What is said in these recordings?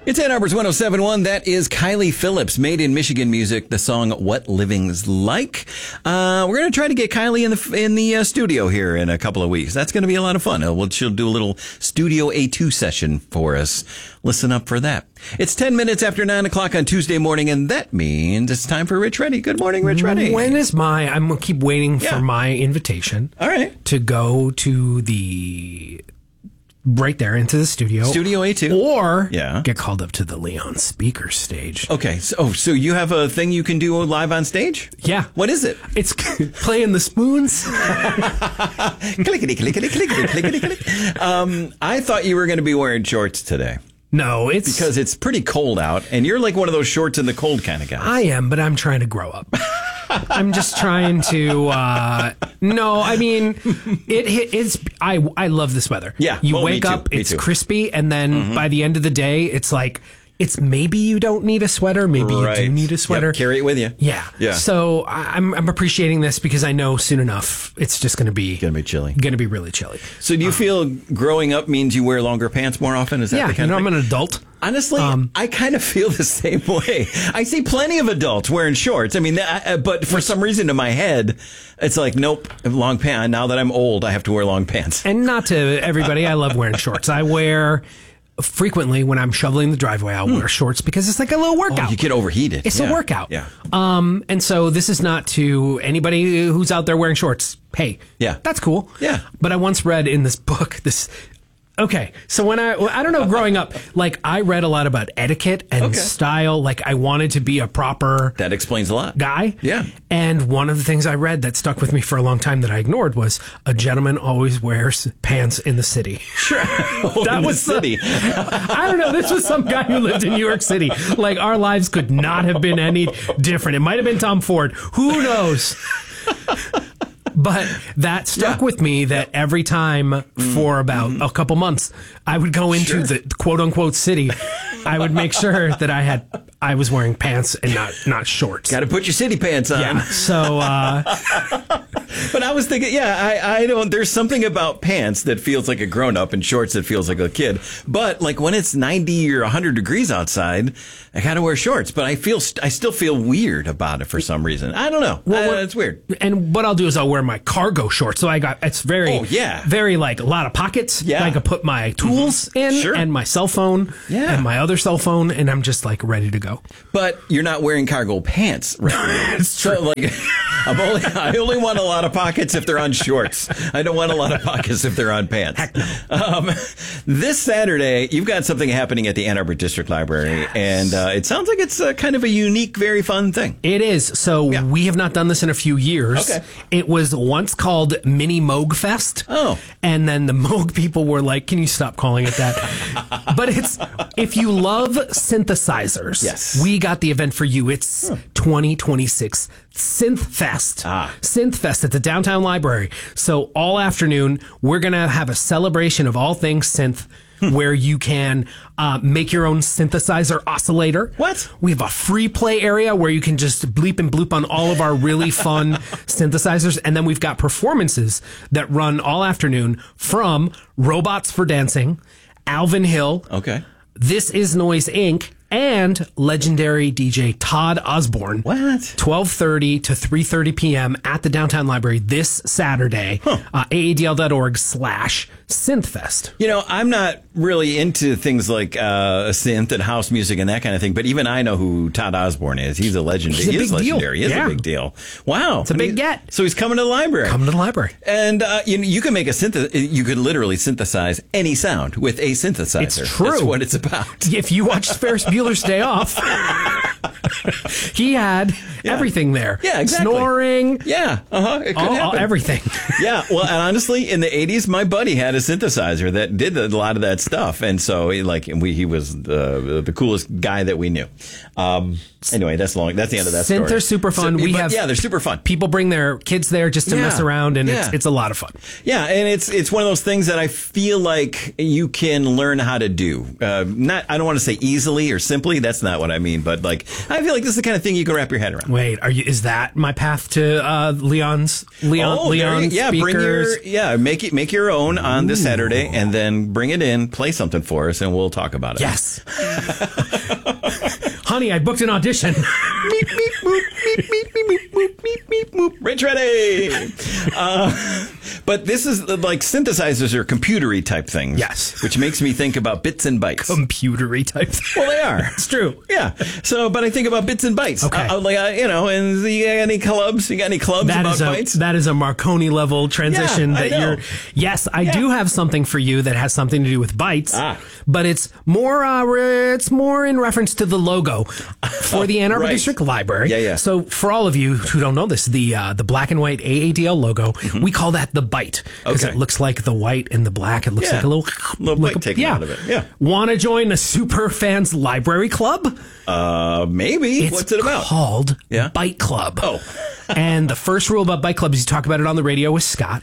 It's Ann Arbor's 107.1. That is Kylie Phillips, Made in Michigan music, the song What Living's Like. We're going to try to get Kylie in the studio here in a couple of weeks. That's going to be a lot of fun. She'll do a little Studio A2 session for us. Listen up for that. It's 10 minutes after 9 o'clock on Tuesday morning, and that means it's time for Rich Reddy. Good morning, Rich Reddy. When is I'm going to keep waiting for my invitation. All right. To go to right there into the studio. Studio A2. Or get called up to the Leon speaker stage. Okay. So you have a thing you can do live on stage? Yeah. What is it? It's playing the spoons. Clickety, clickety, clickety, clickety, clickety. I thought you were going to be wearing shorts today. No, it's... Because it's pretty cold out, and you're like one of those shorts in the cold kind of guys. I am, but I'm trying to grow up. I'm just trying to... no, I mean, I love this weather. Yeah. You wake up, it's crispy, and then by the end of the day, it's like... It's maybe you don't need a sweater. Maybe you do need a sweater. Yep, carry it with you. Yeah. So I'm appreciating this because I know soon enough it's just going to be chilly. Going to be really chilly. So do you feel growing up means you wear longer pants more often? Is that the kind of thing? I'm an adult. Honestly, I kind of feel the same way. I see plenty of adults wearing shorts. I mean, but for some reason in my head, it's like, nope, long pants. Now that I'm old, I have to wear long pants. And not to everybody, I love wearing shorts. I wear... Frequently, when I'm shoveling the driveway, I'll wear shorts because it's like a little workout. Oh, you get overheated. It's a workout. Yeah. And so this is not to anybody who's out there wearing shorts. Hey, that's cool. Yeah. But I once read in this book Okay, so when I don't know, growing up, like I read a lot about etiquette and style. Like I wanted to be a proper... That explains a lot. ...guy. Yeah. And one of the things I read that stuck with me for a long time that I ignored was a gentleman always wears pants in the city. Sure. That was the city. I don't know. This was some guy who lived in New York City. Like our lives could not have been any different. It might have been Tom Ford. Who knows? But that stuck with me that every time for about a couple months, I would go into the quote unquote city. I would make sure that I was wearing pants and not shorts. Got to put your city pants on. Yeah. So, but I was thinking, I don't, there's something about pants that feels like a grown up and shorts that feels like a kid. But like when it's 90 or 100 degrees outside, I got to wear shorts, but I still feel weird about it for some reason. I don't know. It's weird. And what I'll do is I'll wear my cargo shorts. So it's very, very like a lot of pockets. Yeah. I can put my tools in and my cell phone and my other cell phone, and I'm just like ready to go. But you're not wearing cargo pants, right? It's true. So like, I only want a lot of pockets if they're on shorts. I don't want a lot of pockets if they're on pants. Heck no. This Saturday, you've got something happening at the Ann Arbor District Library, and it sounds like it's kind of a unique, very fun thing. It is. So we have not done this in a few years. Okay. It was once called Mini Moog Fest. Oh. And then the Moog people were like, can you stop calling it that? But if you love synthesizers, we got the event for you. It's 2026 Synth Fest. Synth Fest at the Downtown Library. So all afternoon, we're going to have a celebration of all things synth. Where you can make your own synthesizer oscillator. What? We have a free play area where you can just bleep and bloop on all of our really fun synthesizers. And then we've got performances that run all afternoon from Robots for Dancing, Alvin Hill, This Is Noise Inc., and legendary DJ Todd Osborne. What? 12:30 to 3:30 p.m. at the Downtown Library this Saturday. AADL.org/synthfest. You know, I'm not really into things like synth and house music and that kind of thing, but even I know who Todd Osborne is. He's a legend. He's a big legendary. deal. He is a big deal. Wow. It's a big get. So he's coming to the library. And you can make you could literally synthesize any sound with a synthesizer. It's true. That's what it's about. If you watched Ferris Bueller's Day Off, he had everything there. Yeah, exactly. Snoring. Yeah. It could happen. Everything. Yeah. Well, and honestly, in the 80s, my buddy had a synthesizer that did a lot of that stuff. And so he was the coolest guy that we knew. Anyway, that's the end of that story. Synth are super fun. They're super fun. People bring their kids there just to mess around, and it's a lot of fun. Yeah, and it's one of those things that I feel like you can learn how to do. I don't want to say easily or simply. That's not what I mean. But like, I feel like this is the kind of thing you can wrap your head around. Wait, is that my path to Leon's yeah, speakers? Make your own on this Saturday, and then bring it in, play something for us, and we'll talk about it. Yes. Honey, I booked an audition. Meep, meep, boop, meep, meep, meep, meep, boop, meep, meep, boop. Rich ready. But this is like synthesizers are computery type things. Yes. Which makes me think about bits and bytes. Computery type things. Well, they are. It's true. Yeah. So, but I think about bits and bytes. Okay. And you got any clubs? You got any clubs about bytes? That is a Marconi level transition. Yes, I do have something for you that has something to do with bytes. But it's more in reference to the logo for the Ann Arbor District Library. Yeah. So for all of you who don't know this, the black and white AADL logo, we call that the byte because it looks like the white and the black. It looks like a little bite taken out of it. Yeah. Want to join a Super Fans Library Club? Maybe. What's it about? It's called Byte Club. Oh. And the first rule about Byte Club is you talk about it on the radio with Scott.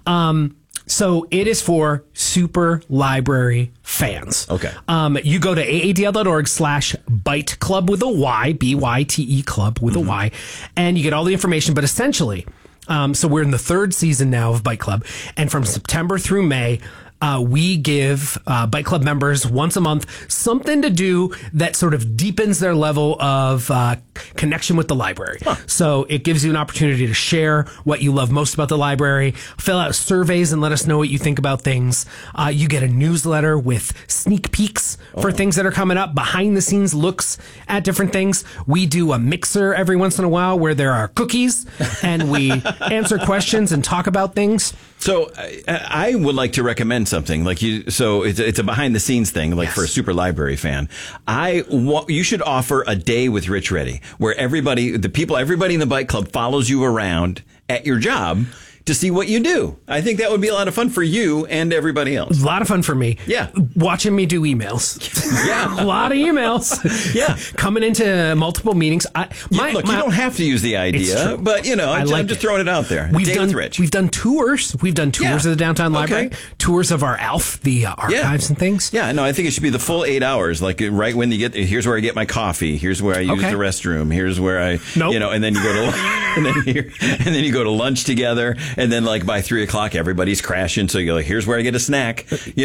So it is for super library fans. Okay. You go to aadl.org/byte club with a Y, BYTE club with a Y, and you get all the information. But essentially, so we're in the third season now of Byte Club, and from September through May, we give Byte Club members once a month something to do that sort of deepens their level of connection with the library. So it gives you an opportunity to share what you love most about the library, fill out surveys and let us know what you think about things. You get a newsletter with sneak peeks for things that are coming up, behind the scenes looks at different things. We do a mixer every once in a while where there are cookies and we answer questions and talk about things. So I would like to recommend something like you. So it's a behind the scenes thing, like for a super library fan. You should offer a day with Rich Reddy where everybody in the Byte Club follows you around at your job to see what you do. I think that would be a lot of fun for you and everybody else. A lot of fun for me. Yeah. Watching me do emails. Yeah. A lot of emails. Yeah. Coming into multiple meetings. You don't have to use the idea, but I'm just throwing it out there. We've done tours. We've done tours of the downtown library, tours of our ALF, the archives and things. Yeah, no, I think it should be the full 8 hours. Like right when you here's where I get my coffee. Here's where I use the restroom. Here's where I, and then you go to, and then you go to lunch together. And then, like, by 3 o'clock, everybody's crashing. So you're like, here's where I get a snack,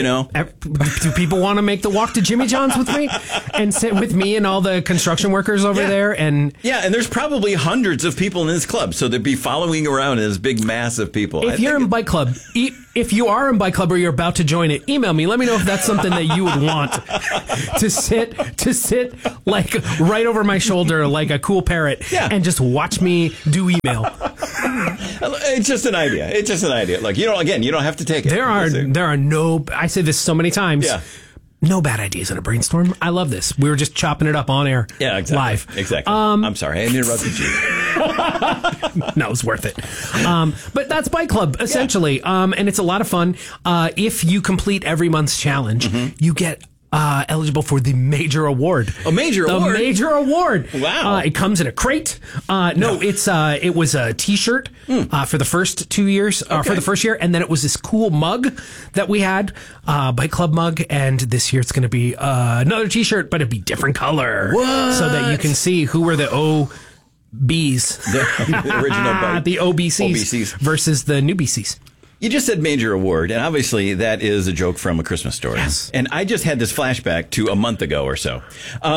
Do people want to make the walk to Jimmy John's with me and sit with me and all the construction workers over there? And there's probably hundreds of people in this club. So they'd be following around this big mass of people. If you're in Byte Club, if you are in Byte Club or you're about to join it, email me. Let me know if that's something that you would want to sit like right over my shoulder like a cool parrot and just watch me do email. It's just an idea. Like, you don't have to take it. There are no, I say this so many times. Yeah. No bad ideas in a brainstorm. I love this. We were just chopping it up on air. Yeah, exactly. Live. Exactly. I'm sorry. I interrupted you. No, it was worth it. But that's Byte Club, essentially. And it's a lot of fun. If you complete every month's challenge, you get eligible for the major award. A major award? The major award. Wow. It comes in a crate. It was a T-shirt for the first 2 years, for the first year, and then it was this cool mug that we had, Byte Club mug, and this year it's going to be another T-shirt, but it'd be different color. What? So that you can see who were the OBs. The original Byte. The OBCs versus the new BCs. You just said major award, and obviously that is a joke from A Christmas Story. Yes. And I just had this flashback to a month ago or so.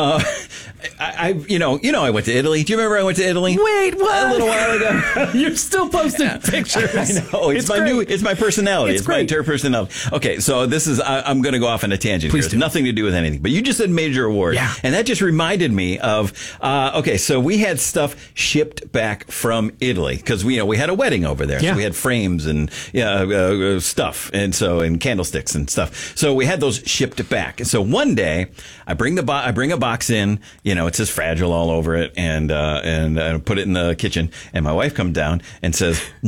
I went to Italy. Do you remember I went to Italy? Wait, what? A little while ago. You're still posting pictures. I know. It's my personality. It's my entire personality. Okay, so I'm going to go off on a tangent here. It's nothing to do with anything. But you just said major award. Yeah. And that just reminded me of, so we had stuff shipped back from Italy because we had a wedding over there. Yeah. So we had frames and stuff and candlesticks and stuff. So we had those shipped back. And so one day I bring a box in, it says Fragile all over it and I put it in the kitchen and my wife comes down and says,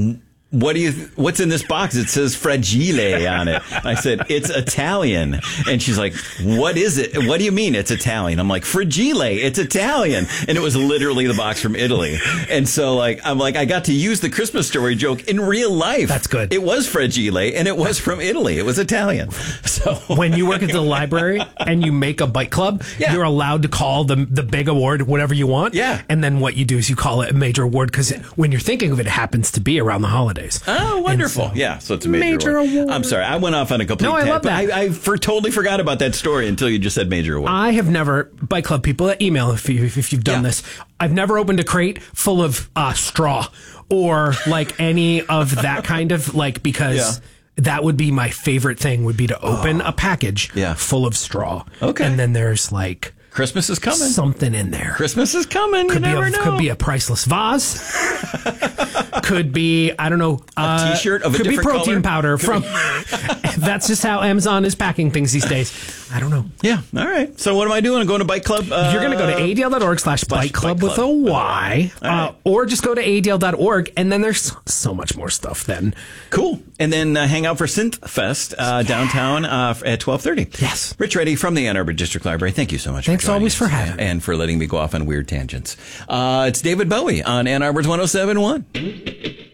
what's in this box? It says Fragile on it. I said, it's Italian. And she's like, what is it? What do you mean it's Italian? I'm like, Fragile, it's Italian. And it was literally the box from Italy. And so I'm like, I got to use the Christmas story joke in real life. That's good. It was Fragile and it was from Italy. It was Italian. So when you work at the library and you make a bike club, you're allowed to call the big award whatever you want. Yeah. And then what you do is you call it a major award because when you're thinking of it, it happens to be around the holidays. Oh, wonderful. So it's a major award. I'm sorry. I went off on a complete I love that. I totally forgot about that story until you just said major award. I have never, bike club people that email if you've done this, I've never opened a crate full of straw or like any of that kind of because that would be my favorite thing would be to open a package full of straw. Okay. And then there's like Christmas is coming. Something in there. Christmas is coming. You never know. Could be a priceless vase. Could be, I don't know. A T-shirt of a different color. Could be protein powder from... That's just how Amazon is packing things these days. I don't know. Yeah. All right. So what am I doing? I'm going to Bike Club? You're going to go to adl.org/bike club with a Y. Right. Or just go to adl.org and then there's so much more stuff then. Cool. And then hang out for Synth Fest downtown at 12:30. Yes. Rich Reddy from the Ann Arbor District Library. Thank you so much. Thanks always for having me. And for letting me go off on weird tangents. It's David Bowie on Ann Arbor's 107.1.